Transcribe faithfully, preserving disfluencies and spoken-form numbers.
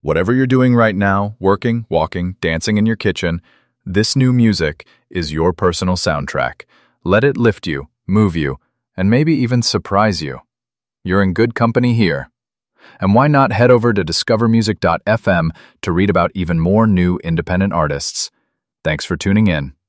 Whatever you're doing right now, working, walking, dancing in your kitchen, this new music is your personal soundtrack. Let it lift you, move you, and maybe even surprise you. You're in good company here. And why not head over to discover music dot f m to read about even more new independent artists? Thanks for tuning in.